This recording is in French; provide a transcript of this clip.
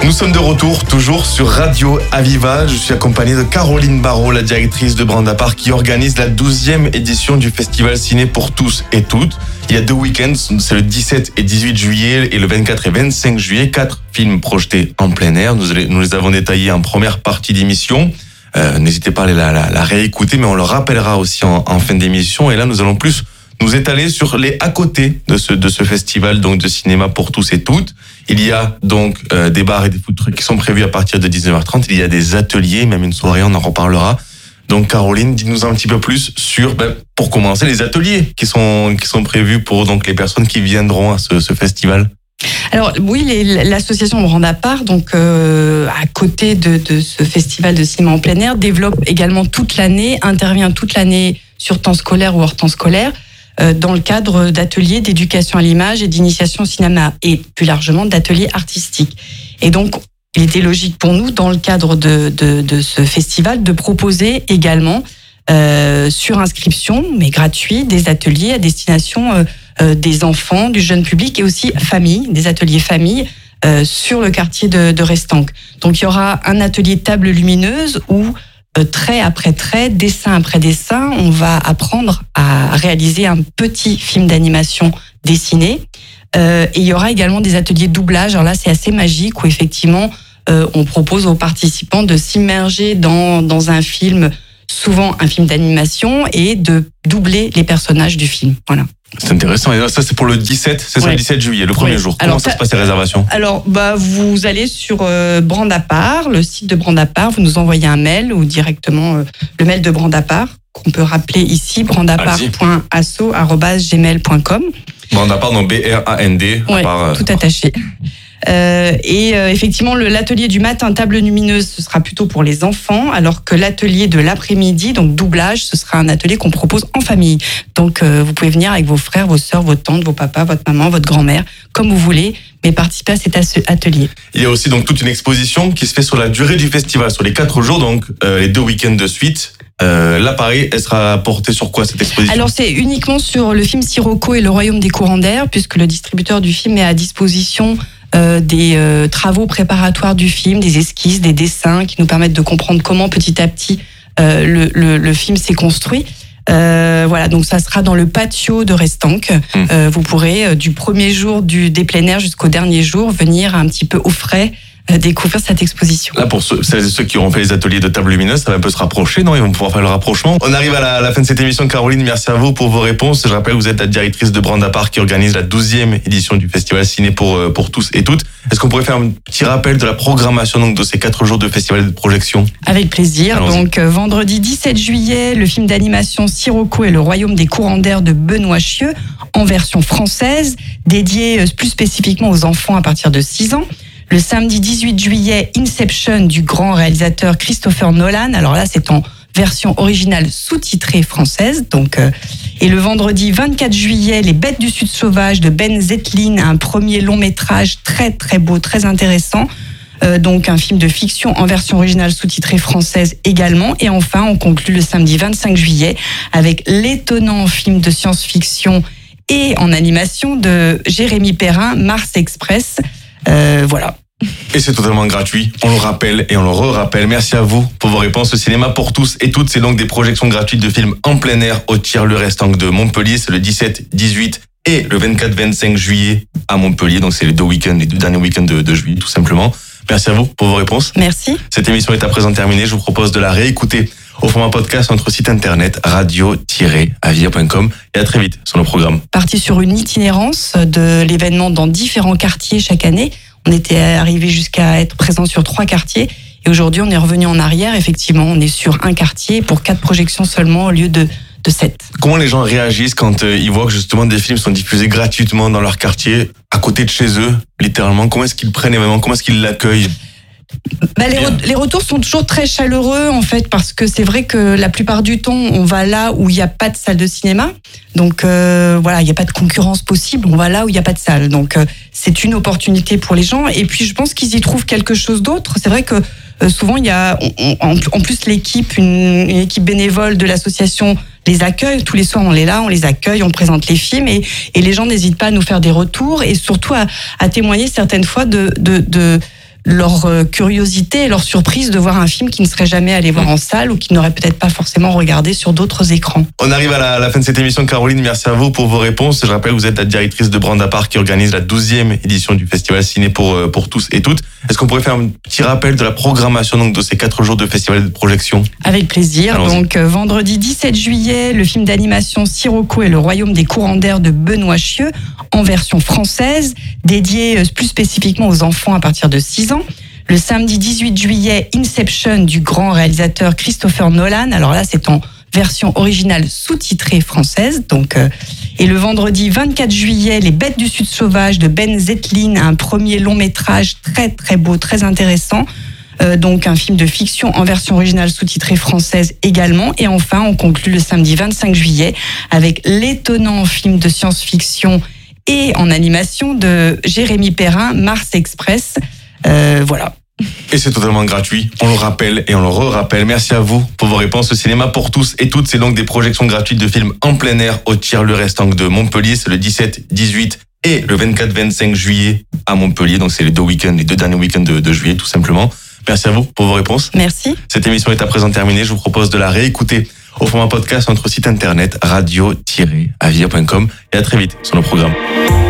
Nous sommes de retour, toujours sur Radio Aviva. Je suis accompagné de Caroline Barraud, la directrice de Brandapart, qui organise la 12e édition du Festival Ciné pour tous et toutes. Il y a 2 week-ends, c'est le 17 et 18 juillet et le 24 et 25 juillet. 4 films projetés en plein air. Nous les avons détaillés en première partie d'émission. N'hésitez pas à la réécouter, mais on le rappellera aussi en fin d'émission. Et là, nous allons plus nous étaler sur les à côté de ce festival donc de cinéma pour tous et toutes. Il y a donc des bars et des food trucks qui sont prévus à partir de 19h30. Il y a des ateliers, même une soirée, on en reparlera. Donc Caroline, dis-nous un petit peu plus sur, pour commencer, les ateliers qui sont prévus pour donc les personnes qui viendront à ce festival. Alors oui, l'association Brandapart, donc à côté de ce festival de cinéma en plein air, développe également toute l'année, intervient toute l'année sur temps scolaire ou hors temps scolaire, dans le cadre d'ateliers d'éducation à l'image et d'initiation au cinéma, et plus largement d'ateliers artistiques. Et donc, il était logique pour nous, dans le cadre de ce festival, de proposer également, sur inscription, mais gratuit, des ateliers à destination des enfants, du jeune public et aussi famille, des ateliers famille sur le quartier de Restanques. Donc, il y aura un atelier table lumineuse où trait après trait, dessin après dessin, on va apprendre à réaliser un petit film d'animation dessiné. Et il y aura également des ateliers de doublage. Alors là, c'est assez magique où effectivement, on propose aux participants de s'immerger dans un film, souvent un film d'animation, et de doubler les personnages du film. Voilà. C'est intéressant. Et là, ça, c'est pour le 17, c'est ça, le 17 juillet, le premier jour. Comment ça se passe, les réservations? Alors, vous allez sur Brandapart, le site de Brandapart, vous nous envoyez un mail ou directement le mail de Brandapart, qu'on peut rappeler ici, brandapart.asso@gmail.com. Brandapart, donc B-R-A-N-D. Ouais, tout attaché. Effectivement, l'atelier du matin, table lumineuse, ce sera plutôt pour les enfants, alors que l'atelier de l'après-midi, donc doublage, ce sera un atelier qu'on propose en famille. Donc, vous pouvez venir avec vos frères, vos sœurs, vos tantes, vos papas, votre maman, votre grand-mère, comme vous voulez, mais participer à cet atelier. Il y a aussi donc toute une exposition qui se fait sur la durée du festival, sur les 4 jours, donc les 2 week-ends de suite. Là, pareil, elle sera portée sur quoi, cette exposition? Alors, c'est uniquement sur le film Sirocco et le Royaume des courants d'air, puisque le distributeur du film met à disposition des travaux préparatoires du film, des esquisses, des dessins qui nous permettent de comprendre comment petit à petit le film s'est construit. Voilà, donc ça sera dans le patio de Restanques. Vous pourrez du premier jour des plein air jusqu'au dernier jour venir un petit peu au frais découvrir cette exposition. Là, pour ceux qui auront fait les ateliers de table lumineuse, ça va un peu se rapprocher, non? Ils vont pouvoir faire le rapprochement. On arrive à la fin de cette émission. Caroline, merci à vous pour vos réponses. Je rappelle, vous êtes la directrice de Brandapart qui organise la 12e édition du Festival Ciné pour tous et toutes. Est-ce qu'on pourrait faire un petit rappel de la programmation donc, de ces 4 jours de festival de projection? Avec plaisir. Donc, vendredi 17 juillet, le film d'animation Sirocco et le Royaume des courants d'air de Benoît Chieux, en version française, dédié plus spécifiquement aux enfants à partir de 6 ans. Le samedi 18 juillet, Inception du grand réalisateur Christopher Nolan. Alors là, c'est en version originale sous-titrée française. Donc, et le vendredi 24 juillet, Les Bêtes du Sud sauvage de Ben Zetlin, un premier long métrage très très beau, très intéressant. Donc un film de fiction en version originale sous-titrée française également. Et enfin, on conclut le samedi 25 juillet avec l'étonnant film de science-fiction et en animation de Jérémy Perrin, Mars Express. Voilà. Et c'est totalement gratuit, on le rappelle et on le re-rappelle. Merci à vous pour vos réponses. Le cinéma pour tous et toutes, c'est donc des projections gratuites de films en plein air au Tiers-le-Restanques de Montpellier. C'est le 17, 18 et le 24-25 juillet à Montpellier. Donc c'est les 2 week-ends, les 2 derniers week-ends de juillet, tout simplement. Merci à vous pour vos réponses. Merci. Cette émission est à présent terminée. Je vous propose de la réécouter au format podcast sur notre site internet radio-avia.com et à très vite sur nos programmes. Parti sur une itinérance de l'événement dans différents quartiers chaque année. On était arrivé jusqu'à être présent sur 3 quartiers et aujourd'hui on est revenu en arrière. Effectivement, on est sur un quartier pour 4 projections seulement au lieu de 7. Comment les gens réagissent quand ils voient que justement des films sont diffusés gratuitement dans leur quartier, à côté de chez eux, littéralement? Comment est-ce qu'ils prennent l'événement? Comment est-ce qu'ils l'accueillent? Les retours sont toujours très chaleureux en fait, parce que c'est vrai que la plupart du temps on va là où il n'y a pas de salle de cinéma, donc voilà, il n'y a pas de concurrence possible, on va là où il n'y a pas de salle, donc c'est une opportunité pour les gens, et puis je pense qu'ils y trouvent quelque chose d'autre. C'est vrai que souvent il y a en plus l'équipe, une équipe bénévole de l'association les accueille, tous les soirs on est là, on les accueille, on présente les films, et les gens n'hésitent pas à nous faire des retours et surtout à témoigner certaines fois de leur curiosité et leur surprise de voir un film qu'ils ne seraient jamais allés voir en salle ou qu'ils n'auraient peut-être pas forcément regardé sur d'autres écrans. On arrive à la fin de cette émission. Caroline, merci à vous pour vos réponses. Je rappelle que vous êtes la directrice de Brand Apart qui organise la 12e édition du Festival Ciné pour tous et toutes. Est-ce qu'on pourrait faire un petit rappel de la programmation donc, de ces 4 jours de festival de projection ? Avec plaisir. Allons-y. Donc, vendredi 17 juillet, le film d'animation Sirocco et le royaume des courants d'air de Benoît Chieux, en version française, dédié plus spécifiquement aux enfants à partir de 6 ans. Le samedi 18 juillet, Inception du grand réalisateur Christopher Nolan. Alors là, c'est en version originale sous-titrée française. Et le vendredi 24 juillet, Les Bêtes du Sud sauvage de Ben Zetlin, un premier long métrage très très beau, très intéressant. Donc un film de fiction en version originale sous-titrée française également. Et enfin, on conclut le samedi 25 juillet avec l'étonnant film de science-fiction et en animation de Jérémy Perrin, Mars Express. Voilà. Et c'est totalement gratuit, on le rappelle et on le re-rappelle. Merci à vous pour vos réponses. Le cinéma pour tous et toutes, c'est donc des projections gratuites de films en plein air au Tir-le-Restanque de Montpellier. C'est le 17, 18 et le 24-25 juillet à Montpellier. Donc c'est les 2 derniers week-ends de juillet tout simplement. Merci à vous pour vos réponses. Merci. Cette émission est à présent terminée. Je vous propose de la réécouter au format podcast sur notre site internet radio-aviva.com et à très vite sur nos programmes.